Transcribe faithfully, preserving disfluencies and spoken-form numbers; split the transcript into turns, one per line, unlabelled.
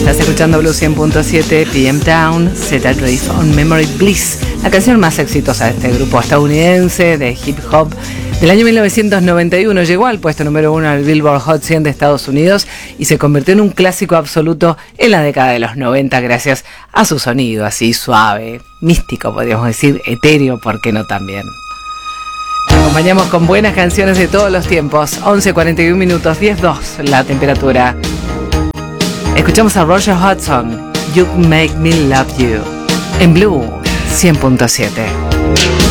Estás escuchando Blue cien punto siete, P M Town, Set Adrift on Memory Bliss, la canción más exitosa de este grupo estadounidense de hip hop del año mil novecientos noventa y uno. Llegó al puesto número uno al Billboard Hot cien de Estados Unidos y se convirtió en un clásico absoluto en la década de los noventa gracias a su sonido así suave, místico, podríamos decir, etéreo, ¿por qué no también? Nos acompañamos con buenas canciones de todos los tiempos. Once cuarenta y uno minutos, diez dos la temperatura. Escuchamos a Roger Hodgson, You Make Me Love You, en Blue cien punto siete.